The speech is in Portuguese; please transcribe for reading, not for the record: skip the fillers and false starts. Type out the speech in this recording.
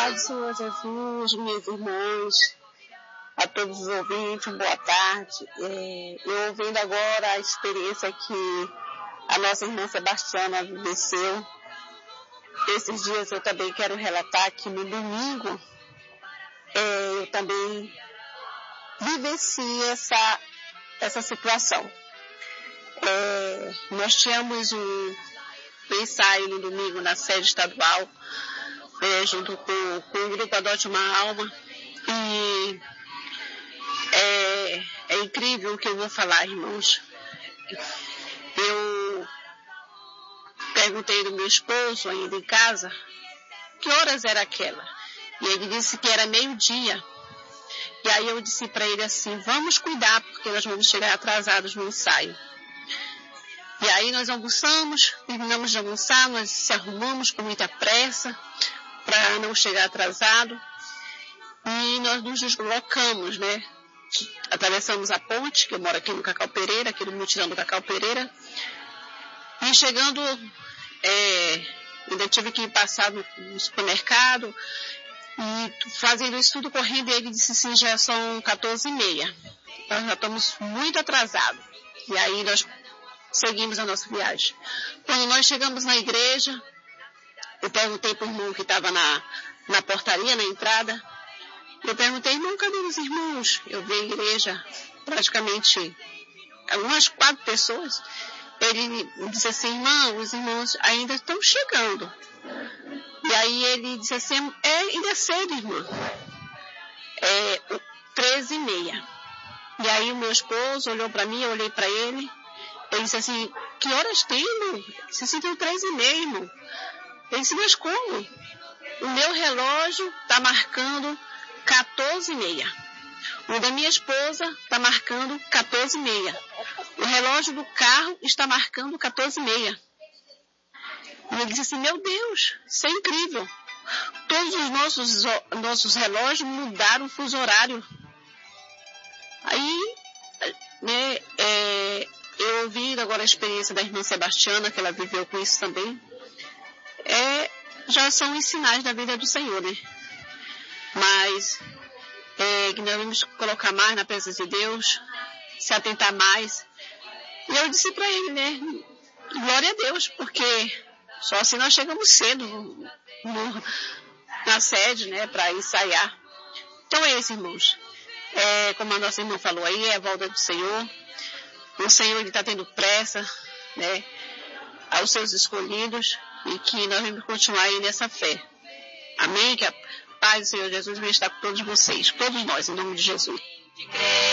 paz do Senhor Jesus, meus irmãos, a todos os ouvintes, boa tarde. Eu ouvindo agora a experiência que a nossa irmã Sebastiana vivenciou. Esses dias eu também quero relatar que no domingo eu também vivenciei essa situação. Nós tínhamos um ensaio no domingo na sede estadual, junto com o grupo Adote uma Alma, e é incrível o que eu vou falar, irmãos. Eu perguntei do meu esposo ainda em casa que horas era aquela, e ele disse que era 12:00. E aí eu disse para ele assim: vamos cuidar, porque nós vamos chegar atrasados no ensaio. E aí nós almoçamos, terminamos de almoçar, nós se arrumamos com muita pressa para não chegar atrasado, e nós nos deslocamos, né? Atravessamos a ponte, que eu moro aqui no Cacau Pereira, aqui no mutirão do Cacau Pereira, e chegando, ainda tive que passar no supermercado, e fazendo isso tudo correndo, e ele disse assim: já são 14:30, nós já estamos muito atrasados. E aí nós seguimos a nossa viagem. Quando nós chegamos na igreja, eu perguntei para o irmão que estava na portaria, na entrada, eu perguntei: irmão, cadê os irmãos? Eu vi a igreja, praticamente umas 4 pessoas. Ele disse assim: irmão, os irmãos ainda estão chegando. E aí ele disse assim: ainda é cedo, irmã. 13:30. E aí o meu esposo olhou para mim, eu olhei para ele. Ele disse assim: que horas tem, irmão? Ele disse assim: tem 13:30, irmão. Ele disse: mas como? O meu relógio está marcando 14:30. O da minha esposa está marcando 14:30. O relógio do carro está marcando 14:30. E ele disse assim: meu Deus, isso é incrível. Todos os nossos relógios mudaram o fuso horário. Aí, né, eu ouvi agora a experiência da irmã Sebastiana, que ela viveu com isso também. Já são os sinais da vida do Senhor, né? Mas que nós vamos colocar mais na presença de Deus, se atentar mais. E eu disse para ele, né? Glória a Deus, porque só assim nós chegamos cedo na sede, né? Para ensaiar. Então é isso, irmãos. Como a nossa irmã falou aí, é a volta do Senhor. O Senhor está tendo pressa, né? Aos seus escolhidos, e que nós vamos continuar aí nessa fé. Amém? Que a paz do Senhor Jesus venha estar com todos vocês, todos nós, em nome de Jesus.